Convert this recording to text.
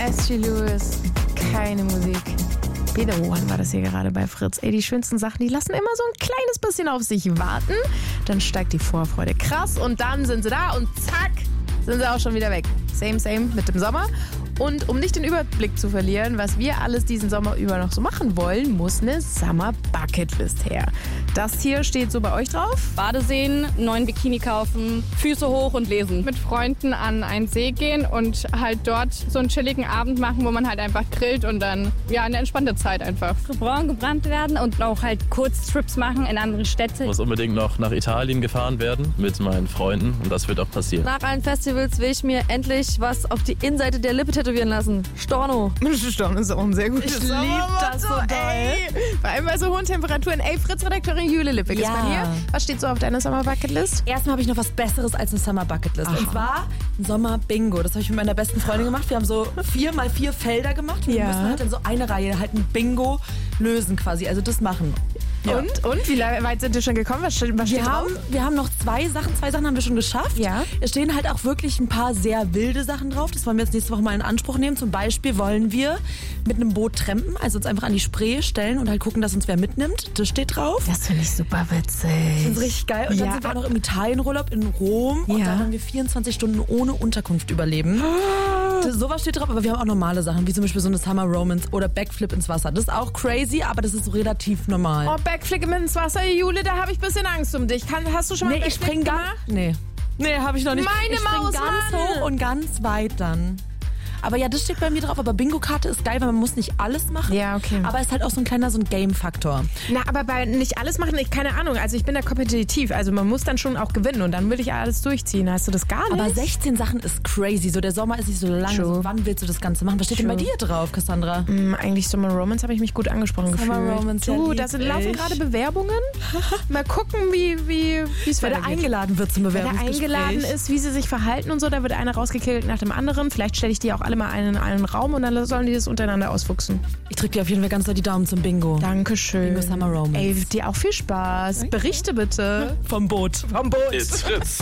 Ashley Lewis, keine Musik. Be the One war das hier gerade bei Fritz. Ey, die schönsten Sachen, die lassen immer so ein kleines bisschen auf sich warten. Dann steigt die Vorfreude krass und dann sind sie da und zack, sind sie auch schon wieder weg. Same mit dem Sommer. Und um nicht den Überblick zu verlieren, was wir alles diesen Sommer über noch so machen wollen, muss eine Summer Bucketlist her. Das hier steht so bei euch drauf. Badeseen, einen neuen Bikini kaufen, Füße hoch und lesen. Mit Freunden an einen See gehen und halt dort so einen chilligen Abend machen, wo man halt einfach grillt und dann eine entspannte Zeit einfach. Braun gebrannt werden und auch halt Kurztrips machen in andere Städte. Muss unbedingt noch nach Italien gefahren werden mit meinen Freunden und das wird auch passieren. Nach allen Festivals will ich mir endlich was auf die Innenseite der Lippe tätowieren lassen. Storno. Storno ist auch ein sehr gutes Ich liebe das so doll. Vor allem bei so hohen Temperaturen. Ey, Fritz-Redakteurin Jule Lippig ist bei dir. Was steht so auf deiner Summer Bucketlist? Erstmal habe ich noch was Besseres als eine Summer Bucketlist. Und zwar ein Sommer Bingo. Das habe ich mit meiner besten Freundin gemacht. Wir haben so 4x4 Felder gemacht. Und wir müssen halt in so eine Reihe halt ein Bingo lösen quasi. Also das machen. Ja. Und? Wie weit sind wir schon gekommen? Was steht drauf? Wir haben noch zwei Sachen haben wir schon geschafft. Ja. Es stehen halt auch wirklich ein paar sehr wilde Sachen drauf. Das wollen wir jetzt nächste Woche mal in Anspruch nehmen. Zum Beispiel wollen wir mit einem Boot trampen, also uns einfach an die Spree stellen und halt gucken, dass uns wer mitnimmt. Das steht drauf. Das finde ich super witzig. Das ist richtig geil. Und dann sind wir auch noch im Italienurlaub in Rom. Und da wollen wir 24 Stunden ohne Unterkunft überleben. Sowas steht drauf, aber wir haben auch normale Sachen, wie zum Beispiel so eine Summer Romance oder Backflip ins Wasser. Das ist auch crazy, aber das ist relativ normal. Oh, Backflip ins Wasser, Jule, da habe ich ein bisschen Angst um dich. Hast du schon mal ich spring gemacht? Nee, habe ich noch nicht. Meine ich spring Maus, ganz Mann. hoch und ganz weit dann. Aber ja, das steht bei mir drauf. Aber Bingo-Karte ist geil, weil man muss nicht alles machen. Ja, okay. Aber es ist halt auch so ein kleiner Game-Faktor. Na, aber bei nicht alles machen, keine Ahnung. Also ich bin da kompetitiv. Also man muss dann schon auch gewinnen und dann will ich alles durchziehen. Hast du das gar nicht? Aber 16 Sachen ist crazy. So, der Sommer ist nicht so lang. True. So, wann willst du das Ganze machen? Was steht denn bei dir drauf, Cassandra? Eigentlich Summer Romance habe ich mich gut angesprochen gefühlt. Summer Romance, Da laufen gerade Bewerbungen. Mal gucken, wie es Wer da eingeladen wird zum Bewerbungsgespräch. Wer da eingeladen ist, wie sie sich verhalten und so. Da wird einer rausgekillt nach dem anderen. Vielleicht stelle ich die auch alle mal in einen Raum und dann sollen die das untereinander ausfuchsen. Ich drücke dir auf jeden Fall ganz doll die Daumen zum Bingo. Dankeschön. Bingo Summer Romance. Ey, dir auch viel Spaß. Berichte bitte. Vom Boot. It's Fritz.